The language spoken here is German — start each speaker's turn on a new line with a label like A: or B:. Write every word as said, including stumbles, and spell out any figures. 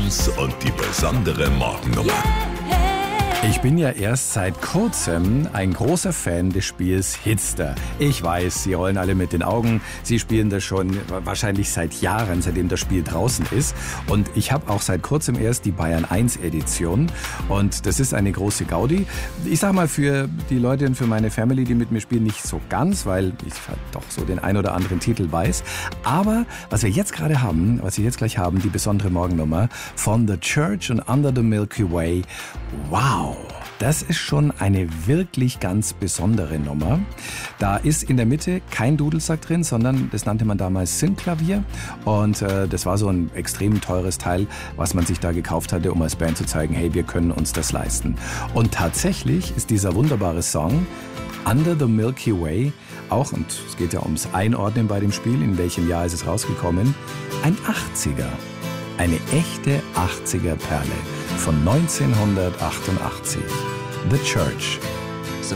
A: Adams und die besondere Morgennummer.
B: Ich bin ja erst seit kurzem ein großer Fan des Spiels Hitster. Ich weiß, Sie rollen alle mit den Augen. Sie spielen das schon wahrscheinlich seit Jahren, seitdem das Spiel draußen ist. Und ich habe auch seit kurzem erst die Bayern eins Edition. Und das ist eine große Gaudi. Ich sag mal für die Leute und für meine Family, die mit mir spielen, nicht so ganz, weil ich halt doch so den ein oder anderen Titel weiß. Aber was wir jetzt gerade haben, was wir jetzt gleich haben, die besondere Morgennummer von The Church und Under the Milky Way. Wow! Das ist schon eine wirklich ganz besondere Nummer. Da ist in der Mitte kein Dudelsack drin, sondern das nannte man damals Synthklavier. Und äh, das war so ein extrem teures Teil, was man sich da gekauft hatte, um als Band zu zeigen, hey, wir können uns das leisten. Und tatsächlich ist dieser wunderbare Song Under the Milky Way auch, und es geht ja ums Einordnen bei dem Spiel, in welchem Jahr ist es rausgekommen, ein achtziger. Eine echte achtziger-Perle von neunzehnhundertachtundachtzig. The Church.